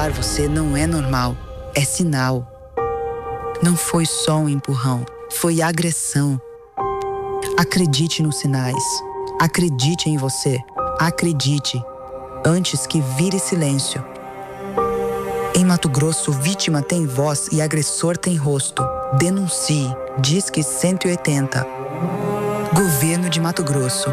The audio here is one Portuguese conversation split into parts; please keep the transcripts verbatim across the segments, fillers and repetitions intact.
ajudar você não é normal, é sinal. Não foi só um empurrão, foi agressão. Acredite nos sinais. Acredite em você. Acredite, antes que vire silêncio. Em Mato Grosso, vítima tem voz e agressor tem rosto. Denuncie. Disque cento e oitenta. Governo de Mato Grosso.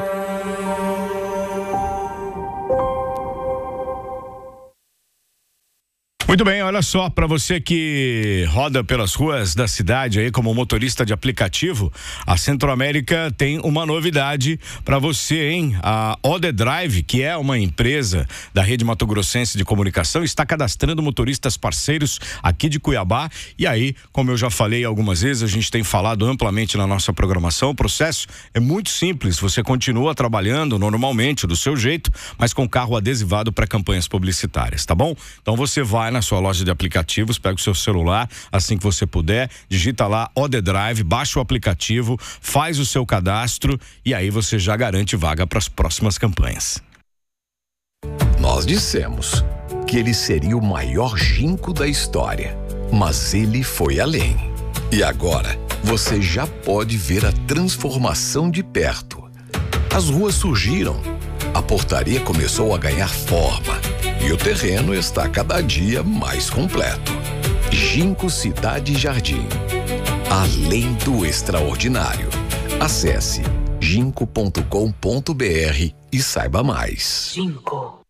Muito bem, olha só, para você que roda pelas ruas da cidade aí como motorista de aplicativo, a Centro-América tem uma novidade para você, hein? A Ode Drive, que é uma empresa da Rede Mato Grossense de Comunicação, está cadastrando motoristas parceiros aqui de Cuiabá. E aí, como eu já falei algumas vezes, a gente tem falado amplamente na nossa programação, o processo é muito simples. Você continua trabalhando normalmente, do seu jeito, mas com carro adesivado para campanhas publicitárias, tá bom? Então você vai na sua loja de aplicativos, pega o seu celular assim que você puder, digita lá Ode Drive, baixa o aplicativo, faz o seu cadastro e aí você já garante vaga para as próximas campanhas. Nós dissemos que ele seria o maior ginkgo da história, mas ele foi além. E agora você já pode ver a transformação de perto. As ruas surgiram, a portaria começou a ganhar forma e o terreno está cada dia mais completo. Ginkgo Cidade Jardim. Além do extraordinário. Acesse ginkgo ponto com ponto br e saiba mais. Ginkgo.